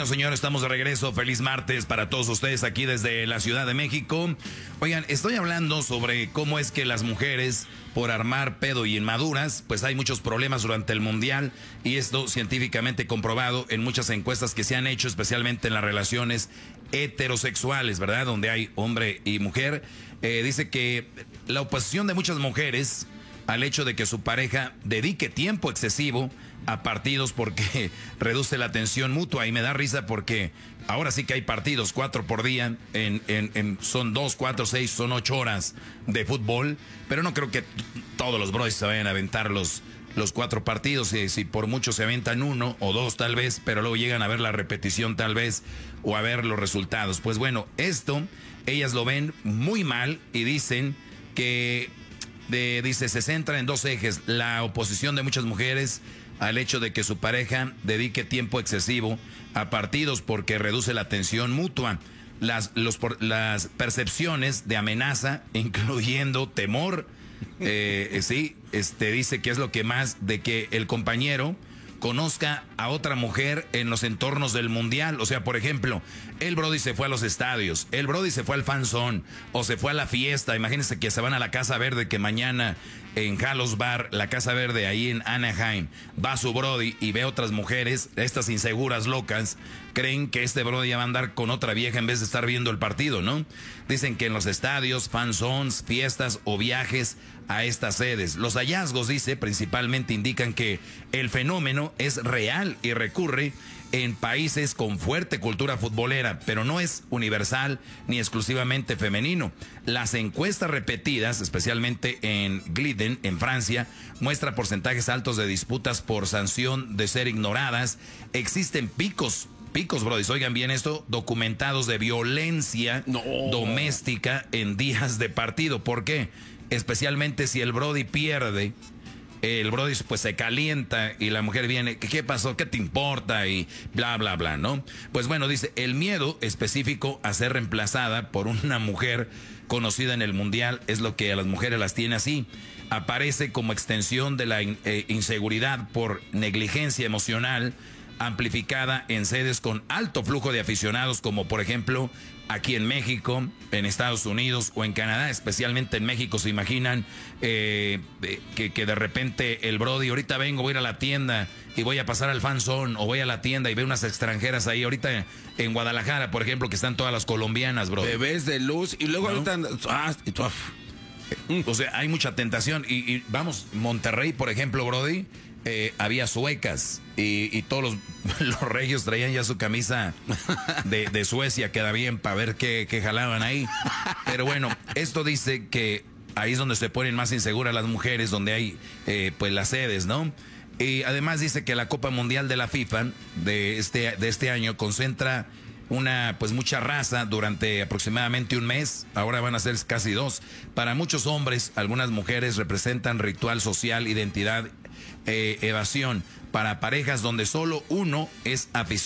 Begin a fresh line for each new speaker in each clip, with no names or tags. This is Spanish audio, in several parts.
Bueno, señores, estamos de regreso. Feliz martes para todos ustedes aquí desde la Ciudad de México. Oigan, estoy hablando sobre cómo es que las mujeres, por armar pedo y inmaduras, pues hay muchos problemas durante el Mundial. Y esto científicamente comprobado en muchas encuestas que se han hecho, especialmente en las relaciones heterosexuales, ¿verdad? Donde hay hombre y mujer. Dice que la oposición de muchas mujeres al hecho de que su pareja dedique tiempo excesivo a partidos porque reduce la atención mutua. Y me da risa porque ahora sí que hay partidos 4 por día, son 2, 4, 6, son 8 horas de fútbol, pero no creo que todos los bros se vayan a aventar los 4 partidos, si por mucho se aventan 1 o 2 tal vez, pero luego llegan a ver la repetición tal vez o a ver los resultados. Pues bueno, esto ellas lo ven muy mal y dicen que dice, se centra en 2 ejes: la oposición de muchas mujeres al hecho de que su pareja dedique tiempo excesivo a partidos porque reduce la atención mutua, las percepciones de amenaza, incluyendo temor, dice que es lo que más de que el compañero conozca a otra mujer en los entornos del mundial. O sea, por ejemplo, el brody se fue a los estadios, el brody se fue al fan zone o se fue a la fiesta. Imagínense que se van a la Casa Verde, que mañana en Halos Bar, la Casa Verde ahí en Anaheim, va su brody y ve otras mujeres. Estas inseguras locas creen que este brody va a andar con otra vieja en vez de estar viendo el partido, ¿no? Dicen que en los estadios, fan zones, fiestas o viajes a estas sedes, los hallazgos, dice, principalmente indican que el fenómeno es real y recurre en países con fuerte cultura futbolera, pero no es universal ni exclusivamente femenino. Las encuestas repetidas, especialmente en Gliden, en Francia, muestra porcentajes altos de disputas por sanción de ser ignoradas. Existen picos, brodis, oigan bien esto, documentados de violencia doméstica en días de partido. ¿Por qué? Especialmente si el brody pierde, el brody pues se calienta y la mujer viene, ¿qué pasó? ¿Qué te importa? Y bla, bla, bla, ¿no? Pues bueno, dice, el miedo específico a ser reemplazada por una mujer conocida en el mundial es lo que a las mujeres las tiene así. Aparece como extensión de la inseguridad por negligencia emocional amplificada en sedes con alto flujo de aficionados, como por ejemplo aquí en México, en Estados Unidos o en Canadá, especialmente en México. Se imaginan que de repente el brody, ahorita vengo, voy a ir a la tienda y voy a pasar al fan zone, o voy a la tienda y veo unas extranjeras ahí. Ahorita en Guadalajara, por ejemplo, que están todas las colombianas, bro.
Bebés de luz y luego, ¿no? Ahorita...
O sea, hay mucha tentación y vamos, Monterrey, por ejemplo, brody, había suecas y todos los regios traían ya su camisa de Suecia, queda bien para ver qué jalaban ahí. Pero bueno, esto dice que ahí es donde se ponen más inseguras las mujeres, donde hay pues las sedes, ¿no? Y además dice que la Copa Mundial de la FIFA de este año concentra mucha raza durante aproximadamente un mes. Ahora van a ser casi 2. Para muchos hombres, algunas mujeres representan ritual social, identidad, evasión. Para parejas donde solo uno es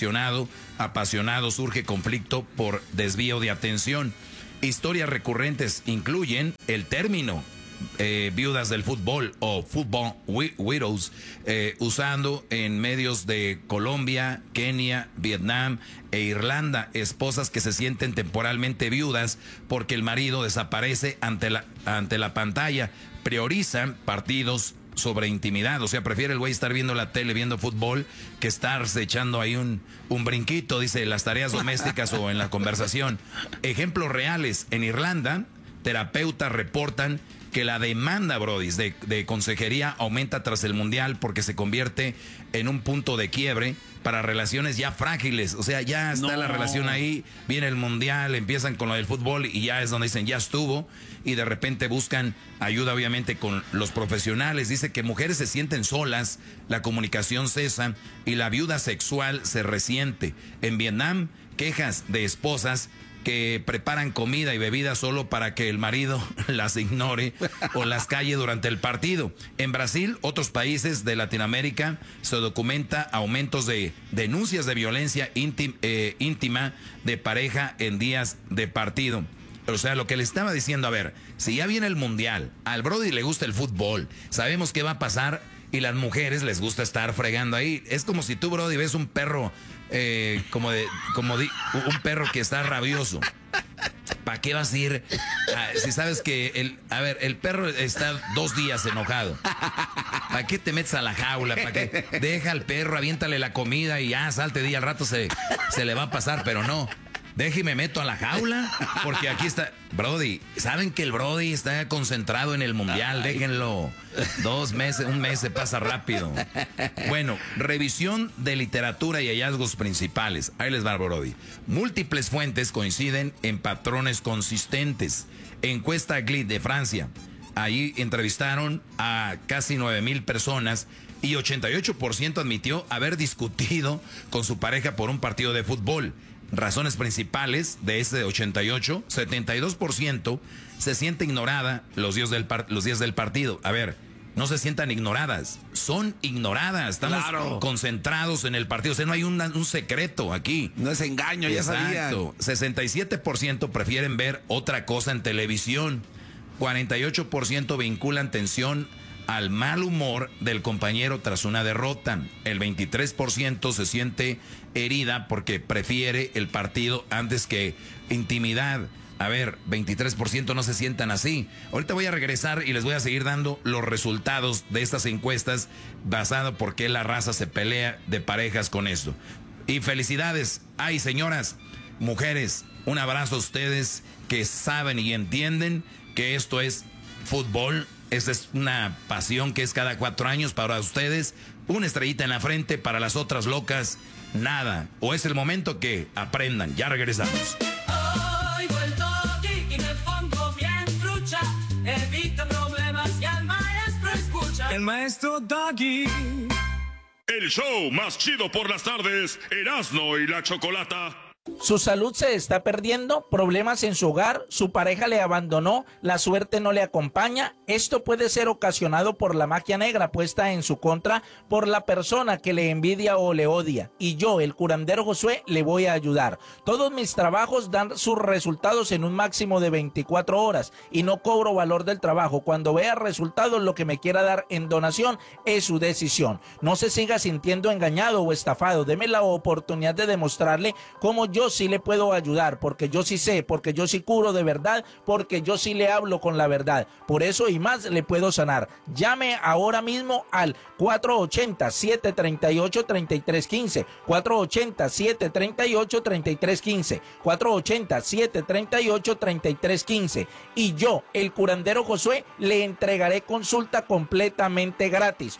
apasionado, surge conflicto por desvío de atención. Historias recurrentes incluyen el término viudas del fútbol o football widows, usando en medios de Colombia, Kenia, Vietnam e Irlanda, esposas que se sienten temporalmente viudas porque el marido desaparece ante la pantalla, priorizan partidos sobre intimidad. O sea, prefiere el güey estar viendo la tele, viendo fútbol, que estarse echando ahí un brinquito, dice, las tareas domésticas o en la conversación. Ejemplos reales: en Irlanda, terapeutas reportan que la demanda, brodis, de consejería aumenta tras el mundial porque se convierte en un punto de quiebre para relaciones ya frágiles. O sea, ya está la relación ahí, viene el mundial, empiezan con lo del fútbol y ya es donde dicen, ya estuvo, y de repente buscan ayuda obviamente con los profesionales. Dice que mujeres se sienten solas, la comunicación cesa y la viuda sexual se resiente. En Vietnam, quejas de esposas que preparan comida y bebida solo para que el marido las ignore o las calle durante el partido. En Brasil, otros países de Latinoamérica, se documenta aumentos de denuncias de violencia íntima de pareja en días de partido. O sea, lo que le estaba diciendo, a ver, si ya viene el mundial, al brody le gusta el fútbol, sabemos qué va a pasar, Y las mujeres les gusta estar fregando ahí. Es como si tú, Brody, ves un perro, un perro que está rabioso. ¿Para qué vas a ir? Si sabes que el perro está 2 días enojado. ¿Para qué te metes a la jaula? ¿Para qué? Deja al perro, aviéntale la comida y ya salte de ahí, al rato se le va a pasar, pero no. Déjeme meto a la jaula, porque aquí está Brody. ¿Saben que el Brody está concentrado en el mundial? Déjenlo. 2 meses, 1 mes se pasa rápido. Bueno, revisión de literatura y hallazgos principales. Ahí les va, Brody. Múltiples fuentes coinciden en patrones consistentes. Encuesta GLID de Francia. Ahí entrevistaron a casi 9,000 personas y 88% admitió haber discutido con su pareja por un partido de fútbol. Razones principales de ese 88, 72% se siente ignorada los días del partido. A ver, no se sientan ignoradas, son ignoradas. Estamos concentrados en el partido. O sea, no hay un secreto aquí.
No es engaño, ya sabían.
67% prefieren ver otra cosa en televisión. 48% vinculan tensión al mal humor del compañero tras una derrota. El 23% se siente herida porque prefiere el partido antes que intimidad. A ver, 23% no se sientan así. Ahorita voy a regresar y les voy a seguir dando los resultados de estas encuestas basado por qué la raza se pelea de parejas con esto. Y felicidades. Ay, señoras, mujeres, un abrazo a ustedes que saben y entienden que esto es fútbol. Esta es una pasión que es cada 4 años para ustedes. Una estrellita en la frente, para las otras locas, nada. O es el momento que aprendan. Ya regresamos.
Oigo el Doggy y me pongo bien trucha. Evita problemas y al maestro escucha. El maestro Doggy.
El show más chido por las tardes, Erasmo y la Chocolata.
Su salud se está perdiendo, problemas en su hogar, su pareja le abandonó, la suerte no le acompaña. Esto puede ser ocasionado por la magia negra puesta en su contra por la persona que le envidia o le odia. Y yo, el curandero Josué, le voy a ayudar. Todos mis trabajos dan sus resultados en un máximo de 24 horas y no cobro valor del trabajo. Cuando vea resultados, lo que me quiera dar en donación es su decisión. No se siga sintiendo engañado o estafado. Deme la oportunidad de demostrarle cómo yo sí le puedo ayudar, porque yo sí sé, porque yo sí curo de verdad, porque yo sí le hablo con la verdad. Por eso y más le puedo sanar. Llame ahora mismo al 480-738-3315, 480-738-3315, 480-738-3315. Y yo, el curandero Josué, le entregaré consulta completamente gratis.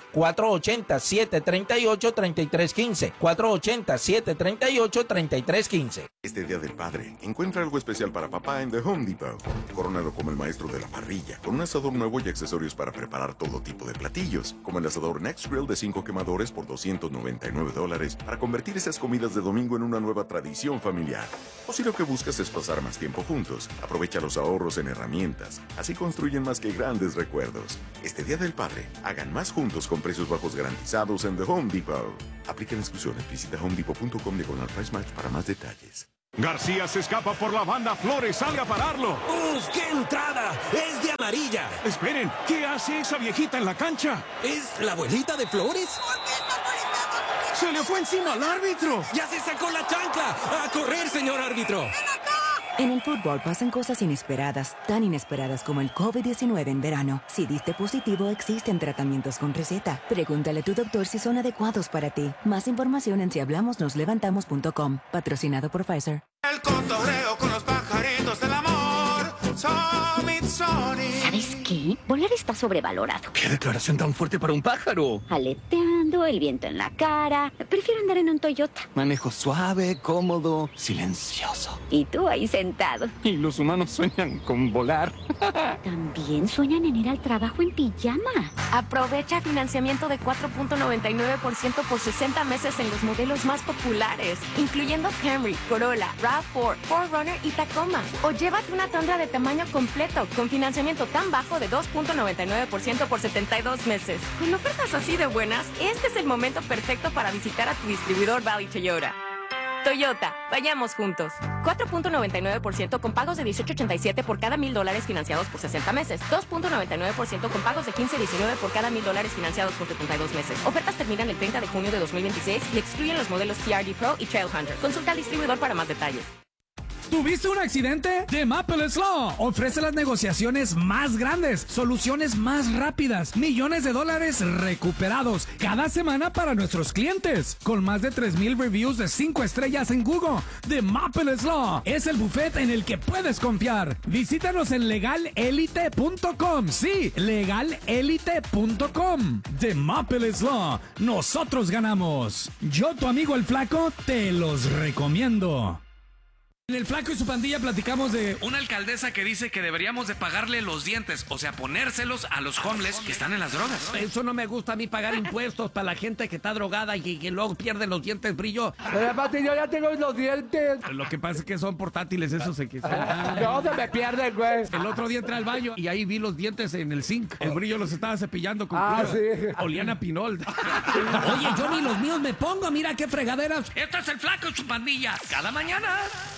480-738-3315, 480-738-3315.
Este Día del Padre, encuentra algo especial para papá en The Home Depot. Corónalo como el maestro de la parrilla, con un asador nuevo y accesorios para preparar todo tipo de platillos, como el asador Next Grill de 5 quemadores por $299 para convertir esas comidas de domingo en una nueva tradición familiar. O si lo que buscas es pasar más tiempo juntos, aprovecha los ahorros en herramientas. Así construyen más que grandes recuerdos. Este Día del Padre, hagan más juntos con precios bajos garantizados en The Home Depot. Aplican exclusiones. Visita homedepot.com/price match para más detalles.
García se escapa por la banda, Flores sale a pararlo.
¡Uf, qué entrada! ¡Es de amarilla!
Esperen, ¿qué hace esa viejita en la cancha?
¿Es la abuelita de Flores?
¡Se le fue encima al árbitro!
¡Ya se sacó la chancla! ¡A correr, señor árbitro!
En el fútbol pasan cosas inesperadas, tan inesperadas como el COVID-19 en verano. Si diste positivo, existen tratamientos con receta. Pregúntale a tu doctor si son adecuados para ti. Más información en sihablamosnoslevantamos.com. Patrocinado por Pfizer.
El cotorreo con los pajaritos del amor.
¿Sabes qué? Volar está sobrevalorado.
¡Qué declaración tan fuerte para un pájaro!
Aleteando, el viento en la cara. Prefiero andar en un Toyota.
Manejo suave, cómodo, silencioso.
Y tú ahí sentado.
Y los humanos sueñan con volar.
También sueñan en ir al trabajo en pijama.
Aprovecha financiamiento de 4.99% por 60 meses en los modelos más populares, incluyendo Camry, Corolla, RAV4, 4Runner y Tacoma. O llévate una Tundra de tamaño completo con financiamiento tan bajo de 2.99% por 72 meses. Con ofertas así de buenas, este es el momento perfecto para visitar a tu distribuidor Valley Toyota. Toyota, vayamos juntos. 4.99% con pagos de $18.87 por cada $1,000 financiados por 60 meses. 2.99% con pagos de $15.19 por cada $1,000 financiados por 72 meses. Ofertas terminan el 30 de junio de 2026 y excluyen los modelos TRD Pro y Trailhunter. Consulta al distribuidor para más detalles.
¿Tuviste un accidente? The Maples Law ofrece las negociaciones más grandes, soluciones más rápidas, millones de dólares recuperados cada semana para nuestros clientes. Con más de 3,000 reviews de 5 estrellas en Google, The Maples Law es el buffet en el que puedes confiar. Visítanos en legalelite.com. Sí, legalelite.com. The Maples Law. Nosotros ganamos. Yo, tu amigo el Flaco, te los recomiendo. En El Flaco y su pandilla platicamos de una alcaldesa que dice que deberíamos de pagarle los dientes, o sea, ponérselos a los homeless que están en las drogas.
Eso no me gusta a mí, pagar impuestos para la gente que está drogada y que luego pierde los dientes brillo.
Yo ya tengo los dientes.
Lo que pasa es que son portátiles, eso se quiso.
No, se me pierden, güey.
El otro día entré al baño y ahí vi los dientes en el zinc. El brillo los estaba cepillando con
cura.
Sí.
Olían
a pinol.
Oye, yo ni los míos me pongo, mira qué fregaderas.
Esto es El Flaco y su pandilla. Cada mañana.